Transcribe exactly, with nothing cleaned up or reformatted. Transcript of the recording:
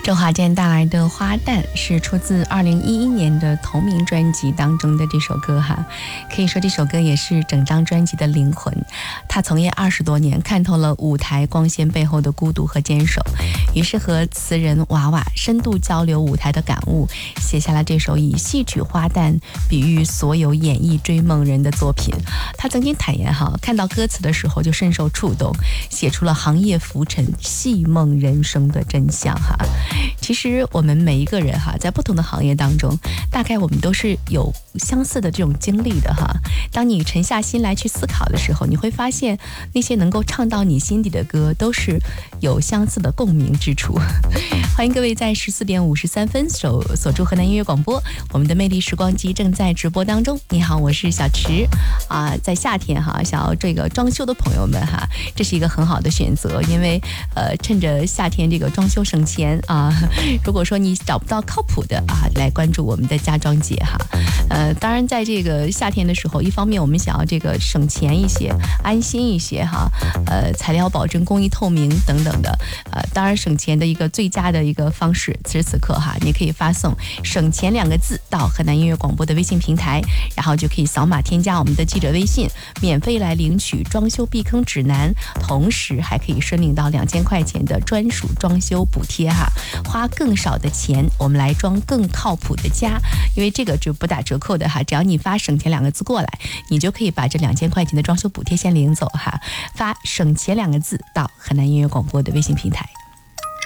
周华健带来的《花旦》是出自二零一一年的同名专辑当中的这首歌哈，可以说这首歌也是整张专辑的灵魂。他从业二十多年，看透了舞台光鲜背后的孤独和坚守，于是和词人娃娃深度交流舞台的感悟，写下了这首以戏曲花旦比喻所有演艺追梦人的作品。他曾经坦言哈，看到歌词的时候就深受触动，写出了行业浮沉、戏梦人生的真相哈。其实我们每一个人哈，在不同的行业当中，大概我们都是有相似的这种经历的哈。当你沉下心来去思考的时候，你会发现那些能够唱到你心底的歌，都是有相似的共鸣之处。欢迎各位在十四点五十三分守锁住河南音乐广播，我们的魅力时光机正在直播当中。你好，我是小池啊。在夏天哈，想要这个装修的朋友们哈，这是一个很好的选择，因为呃，趁着夏天这个装修省钱啊。如果说你找不到靠谱的啊，来关注我们的家装节哈。呃，当然在这个夏天的时候，一方面我们想要这个省钱一些，安心一些哈，呃，材料保证、工艺透明等等的。呃，当然省钱的一个最佳的一个方式，此时此刻哈，你可以发送“省钱”两个字到河南音乐广播的微信平台，然后就可以扫码添加我们的记者微信，免费来领取装修避坑指南，同时还可以申领到两千块钱的专属装修补贴哈。花更少的钱，我们来装更靠谱的家，因为这个就不打折扣的哈，只要你发省钱两个字过来，你就可以把这两千块钱的装修补贴先领走哈。发省钱两个字到河南音乐广播的微信平台。